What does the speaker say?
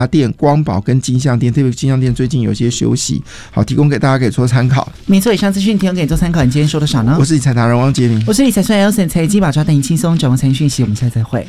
电、光宝跟金像电，特别金像电最近有些休息，好提供给大家可以做参考。 没错，以上资讯提供给你做参考。你今天说多少呢？ 我是理财达人汪杰明， 我是理财专员 Elson， 财经把抓带你轻松掌握财经讯息。我们下次再会。